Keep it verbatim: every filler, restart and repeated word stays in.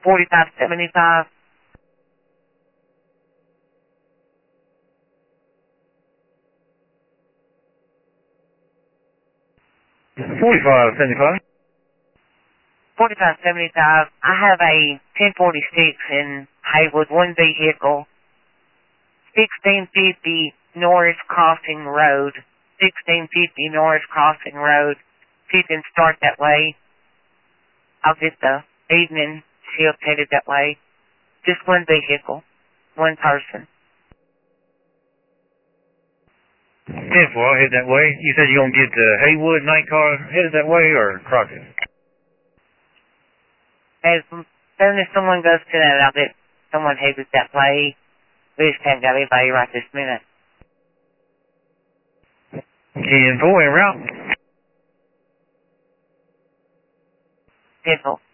forty-five seventy-five. forty-five seventy-five. forty-five seventy-five. I have a ten forty-six in Haywood, one vehicle. sixteen fifty Norris Crossing Road. sixteen fifty Norris Crossing Road. If you can start that way, I'll get the evening shift headed that way. Just one vehicle, one person. ten four, I'll head that way. You said you're going to get the Haywood night car headed that way, or Crockett? As soon as someone goes to that, I'll get someone headed that way. We just haven't got anybody right this minute. ten four, en route. ten four.